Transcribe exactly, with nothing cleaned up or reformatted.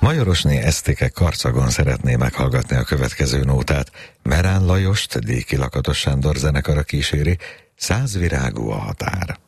Majorosné Esztéke Karcagon szeretné meghallgatni a következő nótát. Merán Lajost Déki Lakatos Sándor zenekara kíséri, Százvirágú a határ.